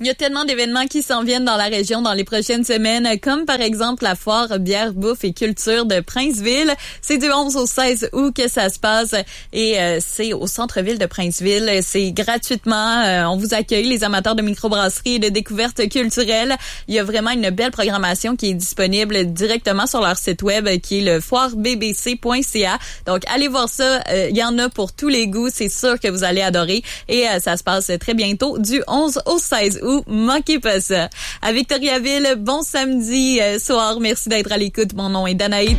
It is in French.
Il y a tellement d'événements qui s'en viennent dans la région dans les prochaines semaines, comme par exemple la foire bière, bouffe et culture de Princeville. C'est du 11 au 16 août que ça se passe et c'est au centre-ville de Princeville. C'est gratuitement. On vous accueille, les amateurs de microbrasserie et de découvertes culturelles. Il y a vraiment une belle programmation qui est disponible directement sur leur site web qui est le foirebbc.ca. Donc, allez voir ça. Il y en a pour tous les goûts. C'est sûr que vous allez adorer. Et ça se passe très bientôt du 11 au 16 août. Manquez pas ça. À Victoriaville, bon samedi soir. Merci d'être à l'écoute. Mon nom est Danaï.